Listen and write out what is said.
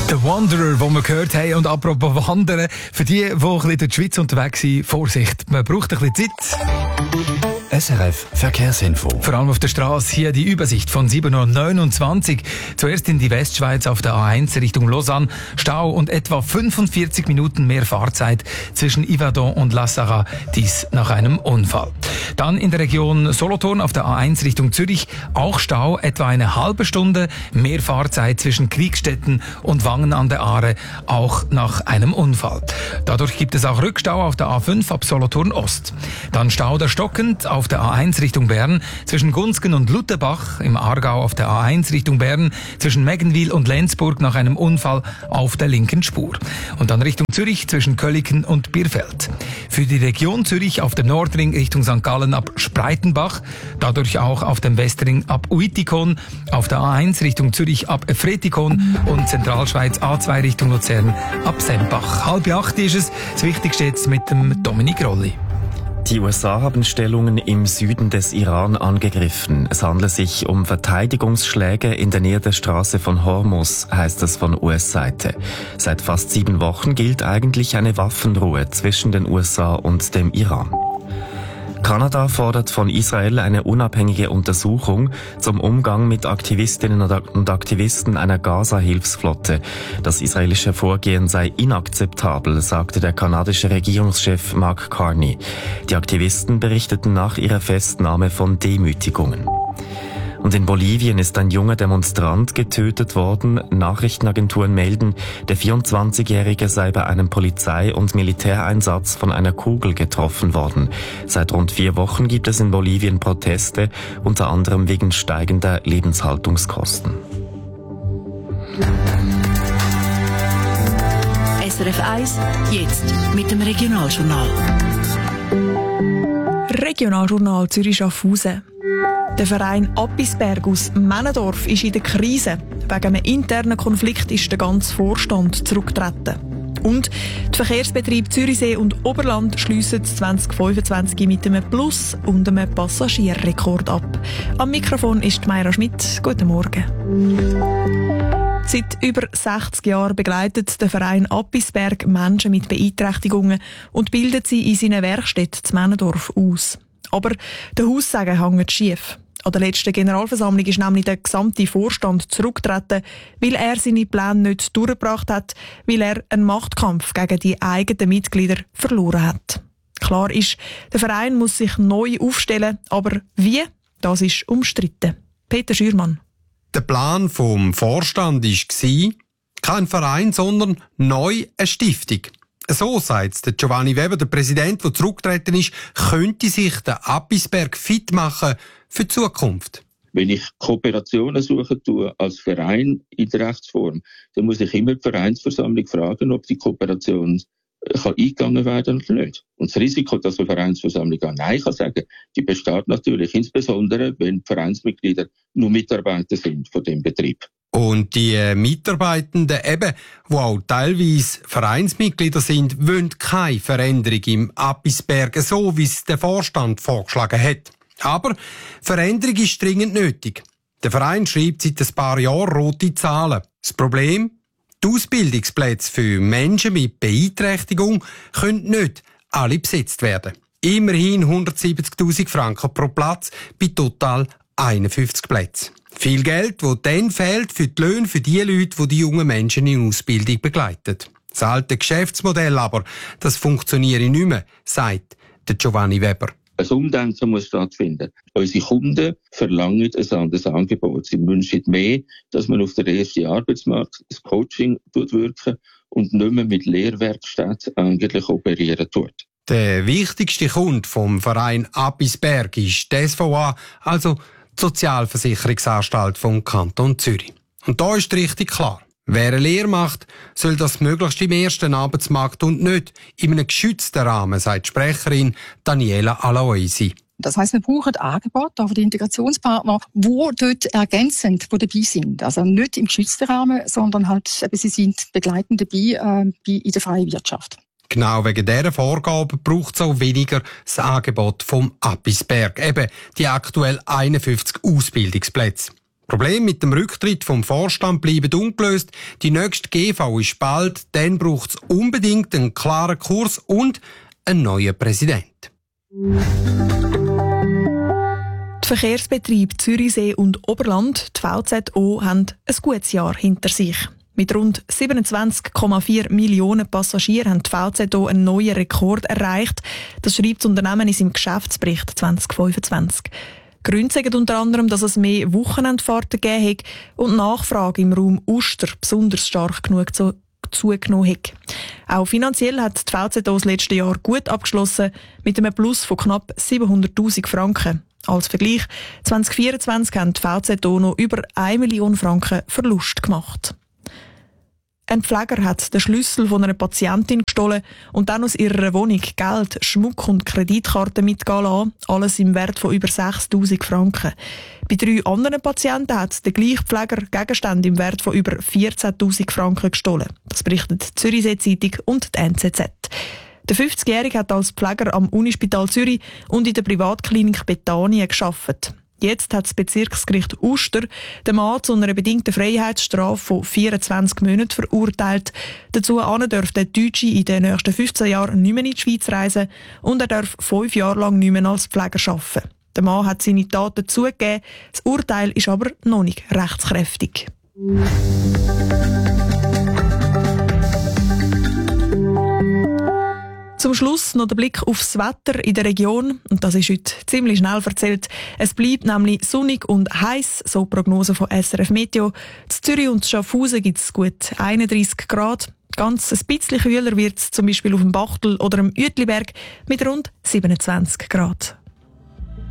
Der Wanderer, den wir gehört haben. Und apropos Wandern, für die ein bisschen durch die Schweiz unterwegs sind, Vorsicht, man braucht ein bisschen Zeit. SRF Verkehrsinfo. Vor allem auf der Straße hier die Übersicht von 7.29 Uhr. Zuerst in die Westschweiz auf der A1 Richtung Lausanne. Stau und etwa 45 Minuten mehr Fahrzeit zwischen Yverdon und La Sarraz. Dies nach einem Unfall. Dann in der Region Solothurn auf der A1 Richtung Zürich. Auch Stau, etwa eine halbe Stunde mehr Fahrzeit zwischen Kriegstetten und Wangen an der Aare. Auch nach einem Unfall. Dadurch gibt es auch Rückstau auf der A5 ab Solothurn Ost. Dann Stau der stockend auf der A1 Richtung Bern, zwischen Gunzgen und Lutherbach, im Aargau auf der A1 Richtung Bern, zwischen Meggenwil und Lenzburg nach einem Unfall auf der linken Spur. Und dann Richtung Zürich zwischen Köliken und Bierfeld. Für die Region Zürich auf dem Nordring Richtung St. Gallen ab Spreitenbach, dadurch auch auf dem Westring ab Uitikon, auf der A1 Richtung Zürich ab Efretikon und Zentralschweiz A2 Richtung Luzern ab Sempach. 7:30 ist es. Das Wichtigste jetzt mit dem Dominik Rolli. Die USA haben Stellungen im Süden des Iran angegriffen. Es handelt sich um Verteidigungsschläge in der Nähe der Straße von Hormuz, heißt es von US-Seite. Seit fast 7 Wochen gilt eigentlich eine Waffenruhe zwischen den USA und dem Iran. Kanada fordert von Israel eine unabhängige Untersuchung zum Umgang mit Aktivistinnen und Aktivisten einer Gaza-Hilfsflotte. Das israelische Vorgehen sei inakzeptabel, sagte der kanadische Regierungschef Mark Carney. Die Aktivisten berichteten nach ihrer Festnahme von Demütigungen. Und in Bolivien ist ein junger Demonstrant getötet worden. Nachrichtenagenturen melden, der 24-Jährige sei bei einem Polizei- und Militäreinsatz von einer Kugel getroffen worden. Seit rund 4 Wochen gibt es in Bolivien Proteste, unter anderem wegen steigender Lebenshaltungskosten. SRF 1, jetzt mit dem Regionaljournal. Regionaljournal Zürich-Schaffhausen. Der Verein Appisberg aus Männendorf ist in der Krise. Wegen einem internen Konflikt ist der ganze Vorstand zurückgetreten. Und die Verkehrsbetriebe Zürichsee und Oberland schliessen 2025 mit einem Plus und einem Passagierrekord ab. Am Mikrofon ist Mayra Schmidt. Guten Morgen. Seit über 60 Jahren begleitet der Verein Appisberg Menschen mit Beeinträchtigungen und bildet sie in seinen Werkstätten zu Männendorf aus. Aber der Haussagen hängt schief. An der letzten Generalversammlung ist nämlich der gesamte Vorstand zurückgetreten, weil er seine Pläne nicht durchgebracht hat, weil er einen Machtkampf gegen die eigenen Mitglieder verloren hat. Klar ist, der Verein muss sich neu aufstellen, aber wie? Das ist umstritten. Peter Schürmann. Der Plan vom Vorstand war, kein Verein, sondern neu eine Stiftung. So sagt der Giovanni Weber, der Präsident, der zurückgetreten ist, könnte sich der Appisberg fit machen für die Zukunft. Wenn ich Kooperationen suchen tue als Verein in der Rechtsform, dann muss ich immer die Vereinsversammlung fragen, ob die Kooperation kann eingegangen werden oder nicht. Und das Risiko, dass eine Vereinsversammlung auch Nein kann sagen, die besteht natürlich, insbesondere wenn die Vereinsmitglieder nur Mitarbeiter sind von dem Betrieb. Und die Mitarbeitenden eben, die auch teilweise Vereinsmitglieder sind, wollen keine Veränderung im Appisberg, so wie es der Vorstand vorgeschlagen hat. Aber Veränderung ist dringend nötig. Der Verein schreibt seit ein paar Jahren rote Zahlen. Das Problem? Die Ausbildungsplätze für Menschen mit Beeinträchtigung können nicht alle besetzt werden. Immerhin 170'000 Franken pro Platz bei total 51 Plätzen. Viel Geld, das dann fehlt für die Löhne für die Leute, die jungen Menschen in Ausbildung begleiten. Das alte Geschäftsmodell aber, das funktioniert nicht mehr, sagt der Giovanni Weber. Ein Umdenken muss stattfinden. Unsere Kunden verlangen ein anderes Angebot. Sie wünschen mehr, dass man auf den ersten Arbeitsmarkt das Coaching wirken und nicht mehr mit Lehrwerkstätten eigentlich operieren tut. Der wichtigste Kunde vom Verein Appisberg ist die SVA, also die Sozialversicherungsanstalt vom Kanton Zürich. Und da ist richtig klar. Wer eine Lehre macht, soll das möglichst im ersten Arbeitsmarkt und nicht in einem geschützten Rahmen, sagt die Sprecherin Daniela Aloisi. Das heisst, wir brauchen Angebote für die Integrationspartner, die dort ergänzend dabei sind. Also nicht im geschützten Rahmen, sondern halt, sie sind begleitend dabei in der freien Wirtschaft. Genau wegen dieser Vorgabe braucht es auch weniger das Angebot vom Appisberg. Eben die aktuell 51 Ausbildungsplätze. Probleme mit dem Rücktritt vom Vorstand bleiben ungelöst. Die nächste GV ist bald. Dann braucht es unbedingt einen klaren Kurs und einen neuen Präsidenten. Die Verkehrsbetriebe Zürichsee und Oberland, die VZO, haben ein gutes Jahr hinter sich. Mit rund 27,4 Millionen Passagieren haben die VZO einen neuen Rekord erreicht. Das schreibt das Unternehmen in seinem Geschäftsbericht 2025. Gründe sagen unter anderem, dass es mehr Wochenendfahrten gegeben hat und die Nachfrage im Raum Uster besonders stark genug zugenommen hat. Auch finanziell hat die VZO das letzte Jahr gut abgeschlossen, mit einem Plus von knapp 700'000 Franken. Als Vergleich, 2024 haben die VZO noch über 1 Million Franken Verlust gemacht. Ein Pfleger hat den Schlüssel von einer Patientin gestohlen und dann aus ihrer Wohnung Geld, Schmuck und Kreditkarten mitgehen lassen, alles im Wert von über 6'000 Franken. Bei 3 anderen Patienten hat der gleiche Pfleger Gegenstände im Wert von über 14'000 Franken gestohlen. Das berichtet die Zürichsee Zeitung und die NZZ. Der 50-Jährige hat als Pfleger am Unispital Zürich und in der Privatklinik Bethanien gearbeitet. Jetzt hat das Bezirksgericht Uster den Mann zu einer bedingten Freiheitsstrafe von 24 Monaten verurteilt. Dazu darf der Deutsche in den nächsten 15 Jahren nicht mehr in die Schweiz reisen und er darf 5 Jahre lang nicht mehr als Pfleger arbeiten. Der Mann hat seine Taten zugegeben, das Urteil ist aber noch nicht rechtskräftig. Zum Schluss noch der Blick aufs Wetter in der Region. Und das ist heute ziemlich schnell erzählt. Es bleibt nämlich sonnig und heiß, so die Prognose von SRF Meteo. In Zürich und Schaffhausen gibt es gut 31 Grad. Ganz ein bisschen kühler wird es zum Beispiel auf dem Bachtel oder am Uetliberg mit rund 27 Grad.